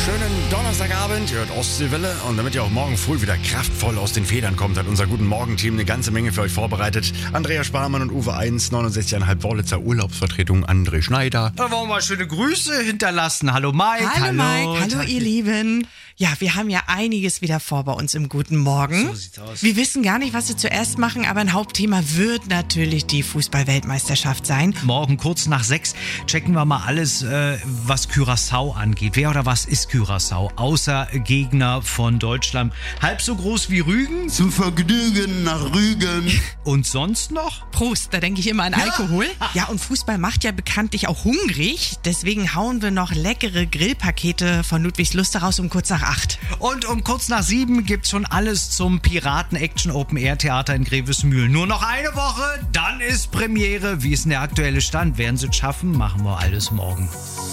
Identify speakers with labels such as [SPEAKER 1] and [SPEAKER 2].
[SPEAKER 1] Schönen Donnerstagabend, ihr hört Ostseewelle und damit ihr auch morgen früh wieder kraftvoll aus den Federn kommt, hat unser Guten Morgen-Team eine ganze Menge für euch vorbereitet. Andrea Sparmann und Uwe 1, 69,5 Wörlitzer Urlaubsvertretung, André Schneider.
[SPEAKER 2] Da wollen wir mal schöne Grüße hinterlassen. Hallo Mike.
[SPEAKER 3] Hallo Mike, hallo ihr Lieben. Ja, wir haben ja einiges wieder vor bei uns im Guten Morgen.
[SPEAKER 2] So sieht's aus.
[SPEAKER 3] Wir wissen gar nicht, was wir zuerst machen, aber ein Hauptthema wird natürlich die Fußball-Weltmeisterschaft sein.
[SPEAKER 2] Morgen kurz nach 6 checken wir mal alles, was Curaçao angeht. Wer oder was ist Curaçao? Außer Gegner von Deutschland. Halb so groß wie Rügen.
[SPEAKER 4] Zum Vergnügen nach Rügen.
[SPEAKER 2] Und sonst noch?
[SPEAKER 3] Prost, da denke ich immer an Alkohol. Ja, und Fußball macht ja bekanntlich auch hungrig. Deswegen hauen wir noch leckere Grillpakete von Ludwigslust raus um kurz nach 8.
[SPEAKER 2] Und um kurz nach 7 gibt's schon alles zum Piraten-Action-Open-Air-Theater in Grevesmühlen. Nur noch eine Woche, dann ist Premiere. Wie ist denn der aktuelle Stand? Werden sie es schaffen? Machen wir alles morgen.